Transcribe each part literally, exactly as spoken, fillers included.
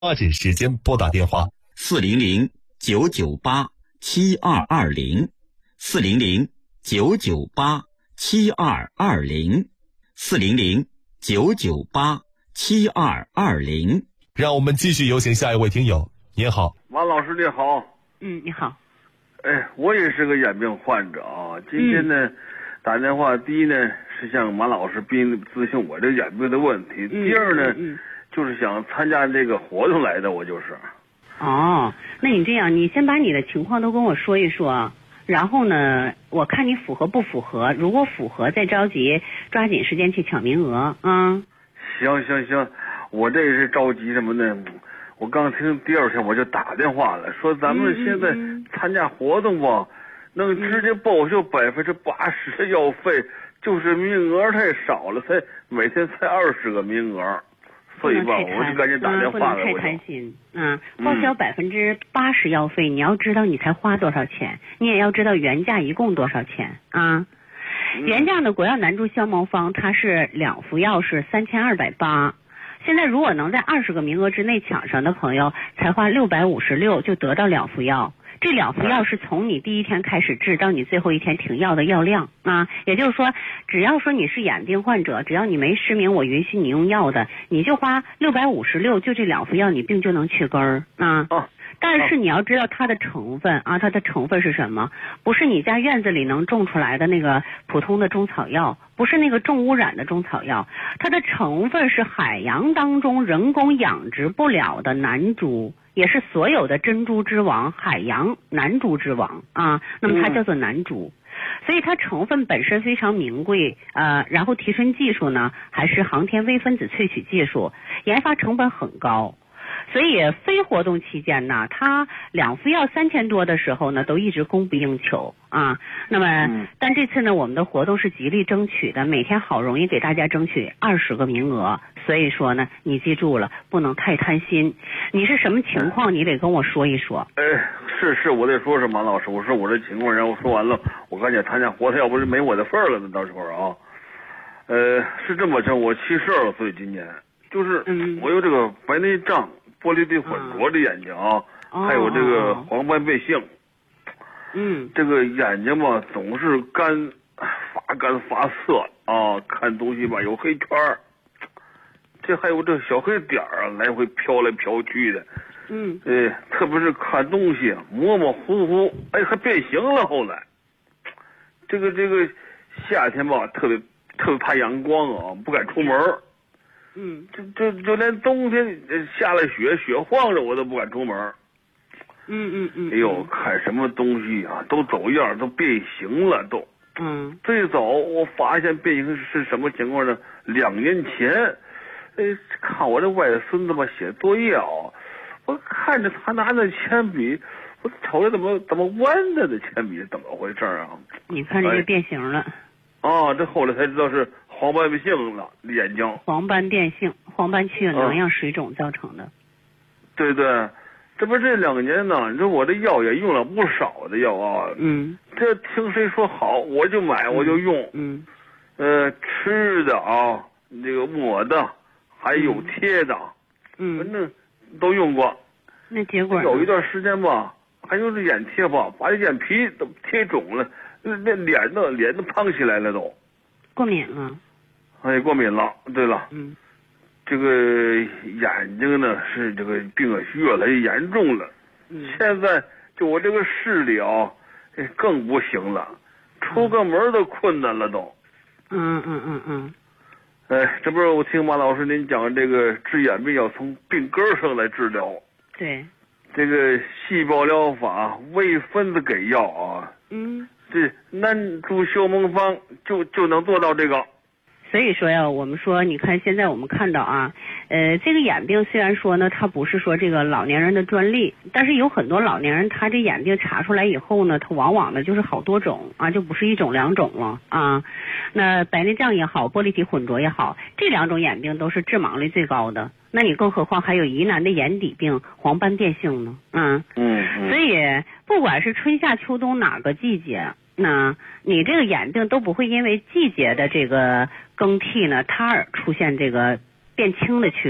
抓紧时间拨打电话四零零九九八七二二零，四零零九九八七二二零，四零零九九八七二二零。 让我们继续有请下一位听友。您好， 马老师你好。 嗯，你好。 哎，我也是个眼病患者啊。今天呢，嗯、打电话，第一呢是向马老师并咨询我这眼病的问题， 嗯、 第二呢、 嗯嗯、 就是想参加这个活动来的，我就是。 哦，那你这样，你先把你的情况都跟我说一说，然后呢，我看你符合不符合，如果符合再着急，抓紧时间去抢名额啊。嗯、 行行行，我这是着急什么呢？我刚听第二天我就打电话了，说咱们现在参加活动吧，嗯、能直接报销百分之八十的药费，就是名额太少了，才每天才二十个名额。所以吧，我就赶紧打电话了。 嗯、不能太贪心。嗯，报销百分之八十药费，你要知道你才花多少钱，你也要知道原价一共多少钱啊。嗯、原价的国药南珠消毛方，它是两服药是三千二百八。现在如果能在二十个名额之内抢上的朋友，才花六百五十六就得到两服药。这两服药是从你第一天开始治到你最后一天停药的药量啊，也就是说，只要说你是眼病患者，只要你没失明，我允许你用药的，你就花六百五十六，就这两服药，你病就能去根儿啊。 哦。 但是你要知道它的成分啊，它的成分是什么？不是你家院子里能种出来的那个普通的中草药，不是那个重污染的中草药，它的成分是海洋当中人工养殖不了的南珠。也是所有的珍珠之王，海洋南珠之王啊，那么它叫做南珠，嗯、所以它成分本身非常名贵，呃，然后提纯技术呢还是航天微分子萃取技术，研发成本很高，所以非活动期间呢，它两副药三千多的时候呢，都一直供不应求啊。那么，嗯、但这次呢，我们的活动是极力争取的，每天好容易给大家争取二十个名额。所以说呢，你记住了，不能太贪心。你是什么情况？你得跟我说一说。 哎，是是，我得说说马老师，我说我这情况，然后说完了，我赶紧参加活动，要不是没我的份儿了呢，到时候啊，呃，是这么着，我七十二岁今年，就是我有这个白内障、玻璃体混浊的眼睛啊，嗯、还有这个黄斑变性。 嗯， 这个眼睛吧，总是干发干发涩啊，看东西吧有黑圈儿。这还有这小黑点儿啊，来回飘来飘去的， 嗯， 哎，特别是看东西模模糊糊，哎，还变形了。后来，这个这个夏天吧，特别特别怕阳光啊，不敢出门。 嗯， 就就就连冬天下了雪，雪晃着我都不敢出门。 嗯嗯嗯。 哎呦，看什么东西啊，都走样，都变形了，都。 嗯。 最早我发现变形是什么情况呢？两年前。哎，看我这外孙子吧写作业啊，我看着他拿那铅笔，我瞅着怎么怎么弯的，这铅笔怎么回事啊？ 你看这就变形了。 哎、啊，这后来才知道是黄斑变性了，眼睛。 黄斑变性，黄斑区有能量水肿造成的。 啊、对对，这不这两年呢，你说我这药也用了不少的药啊。 嗯。 这听谁说好，我就买，我就用。 嗯。 呃，吃的啊，这个抹的。还有贴的， 嗯， 反正都用过。 那结果有一段时间吧，还用这眼贴吧，把这眼皮都贴肿了，那那脸都脸都胖起来了都。 过敏了。 哎，过敏了。对了， 嗯， 这个眼睛呢是这个病越来越严重了。 嗯， 现在就我这个视力啊，更不行了，出个门都困难了都。 嗯嗯嗯嗯。 哎，这不是我听马老师您讲这个治眼病要从病根上来治疗。 对。 这个细胞疗法、微分子给药啊， 嗯， 这南珠消毛方就就能做到这个。 所以说呀，我们说，你看现在我们看到啊，呃，这个眼病虽然说呢，它不是说这个老年人的专利，但是有很多老年人他这眼病查出来以后呢，他往往呢就是好多种啊，就不是一种两种了啊。那白内障也好，玻璃体混浊也好，这两种眼病都是致盲率最高的。那你更何况还有疑难的眼底病、黄斑变性呢？嗯嗯嗯。 所以不管是春夏秋冬哪个季节，那你这个眼病都不会因为季节的这个更替呢，它而出现这个变轻的趋势，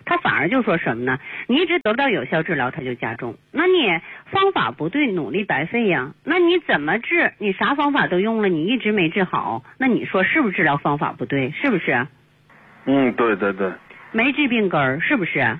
他反而就说什么呢？你一直得不到有效治疗，它就加重。那你方法不对，努力白费呀。那你怎么治？你啥方法都用了，你一直没治好，那你说是不是治疗方法不对？是不是？ 嗯，对对对。 没治病根儿，是不是？ 哎。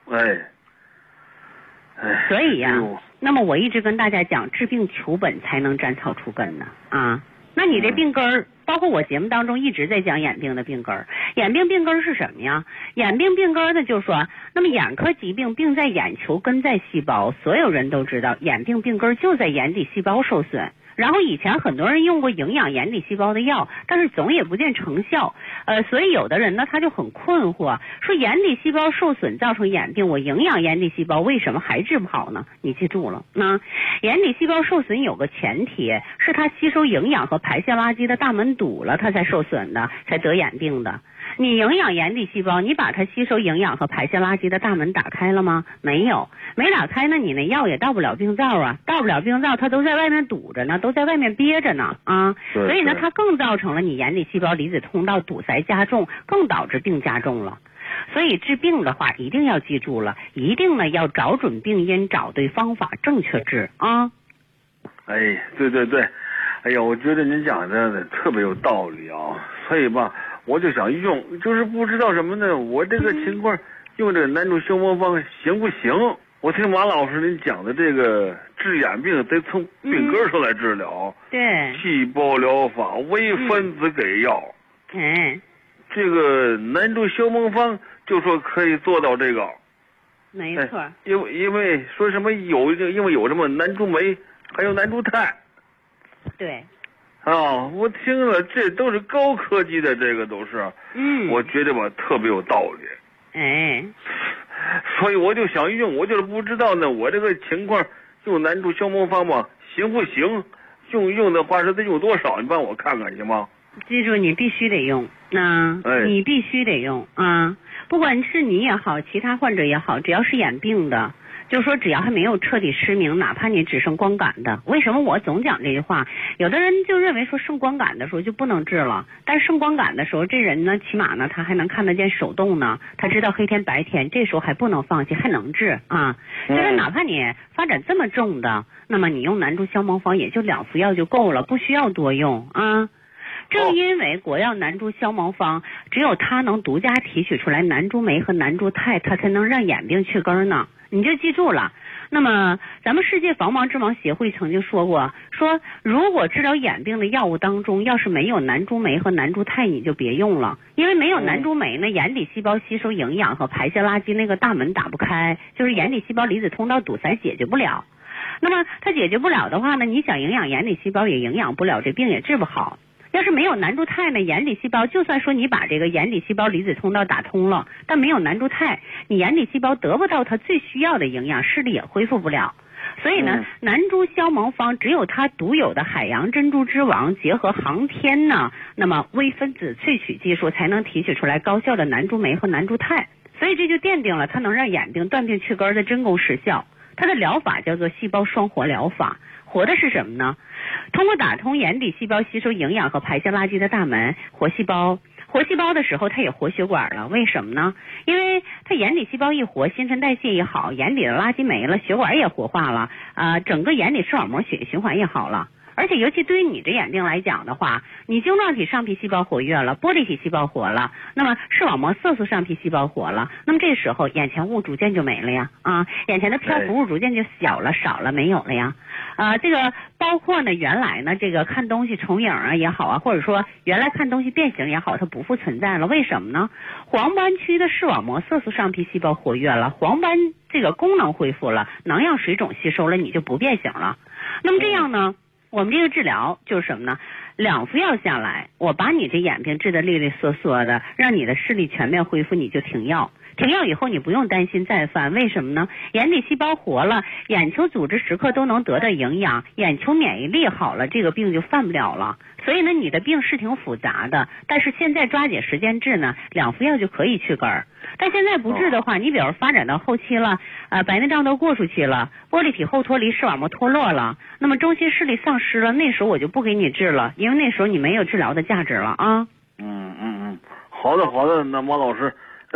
哎。 所以呀、 哎， 那么我一直跟大家讲，治病求本才能斩草除根呢啊。那你这病根儿，包括我节目当中一直在讲眼病的病根儿。眼病病根儿是什么呀？眼病病根儿呢，就是说，那么眼科疾病病在眼球，根在细胞。所有人都知道，眼病病根儿就在眼底细胞受损。然后以前很多人用过营养眼底细胞的药，但是总也不见成效。呃，所以有的人呢，他就很困惑，说眼底细胞受损造成眼病，我营养眼底细胞为什么还治不好呢？你记住了，那眼底细胞受损有个前提，是它吸收营养和排泄垃圾的大门堵了，它才受损的，才得眼病的。你营养眼底细胞，你把它吸收营养和排泄垃圾的大门打开了吗？没有，没打开，那你那药也到不了病灶啊，到不了病灶，它都在外面堵着呢，都在外面憋着呢啊，所以呢，它更造成了你眼底细胞离子通道堵塞加重，更导致病加重了。所以治病的话，一定要记住了，一定呢要找准病因，找对方法，正确治啊。 哎，对对对，哎呀，我觉得您讲的特别有道理啊，所以吧。我就想用，就是不知道什么呢，我这个情况用这个南州消磨方行不行？我听马老师您讲的这个治眼病得从病根上来治疗， 嗯、对， 细胞疗法、微分子给药， 嗯， 这个南州消磨方就说可以做到这个， 没错， 哎、因为因为说什么有因为有什么南珠酶，还有南珠肽， 对。 啊，我听了，这都是高科技的，这个都是， 嗯， 我觉得吧特别有道理， 哎， 所以我就想用，我就是不知道呢，我这个情况用南珠消磨方吧行不行？用用的话是得用多少？你帮我看看行吗？ 记住，你必须得用，那、 哎、 你必须得用啊！不管是你也好，其他患者也好，只要是眼病的。就是说，只要还没有彻底失明，哪怕你只剩光感的，为什么我总讲这句话？有的人就认为说剩光感的时候就不能治了，但剩光感的时候，这人呢，起码呢他还能看得见手动呢，他知道黑天白天，这时候还不能放弃，还能治啊。就是哪怕你发展这么重的，那么你用南珠消磨方也就两副药就够了，不需要多用啊。正因为国药南珠消磨方，只有它能独家提取出来南珠酶和南珠肽，它才能让眼病去根呢。你就记住了。那么咱们世界防盲之王协会曾经说过，说如果治疗眼病的药物当中要是没有南珠酶和南珠肽，你就别用了，因为没有南珠酶呢，眼底细胞吸收营养和排泄垃圾那个大门打不开，就是眼底细胞离子通道堵塞解决不了。那么它解决不了的话呢，你想营养眼底细胞也营养不了，这病也治不好。要是没有南珠肽呢，眼底细胞就算说你把这个眼底细胞离子通道打通了，但没有南珠肽，你眼底细胞得不到它最需要的营养，视力也恢复不了。所以呢， 嗯、 南珠消磨方只有它独有的海洋珍珠之王结合航天呢，那么微分子萃取技术才能提取出来高效的南珠酶和南珠肽。所以这就奠定了它能让眼病断病去根的真功实效。它的疗法叫做细胞双活疗法。活的是什么呢？通过打通眼底细胞吸收营养和排泄垃圾的大门，活细胞。活细胞的时候，它也活血管了。为什么呢？因为它眼底细胞一活，新陈代谢也好，眼底的垃圾没了，血管也活化了，啊、呃，整个眼底视网膜血液循环也好了。而且尤其对于你这眼病来讲的话，你晶状体上皮细胞活跃了，玻璃体细胞活了，那么视网膜色素上皮细胞活了，那么这时候眼前物逐渐就没了呀，啊，眼前的漂浮物逐渐就小了、少了、没有了呀，啊，这个包括呢原来呢这个看东西重影啊也好啊，或者说原来看东西变形也好，它不复存在了，为什么呢？黄斑区的视网膜色素上皮细胞活跃了，黄斑这个功能恢复了，能量水肿吸收了，你就不变形了。那么这样呢？我们这个治疗就是什么呢？两副药下来，我把你这眼病治得利利索索的，让你的视力全面恢复，你就停药。停药以后，你不用担心再犯，为什么呢？眼底细胞活了，眼球组织时刻都能得到营养，眼球免疫力好了，这个病就犯不了了。所以呢，你的病是挺复杂的，但是现在抓紧时间治呢，两副药就可以去根儿。但现在不治的话，你比如发展到后期了，呃，白内障都过出去了，玻璃体后脱离，视网膜脱落了，那么中心视力丧失了，那时候我就不给你治了，因为那时候你没有治疗的价值了啊。 嗯嗯嗯，好的好的，那马老师，呃，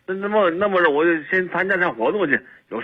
那那么那么着，我就先参加场活动去。有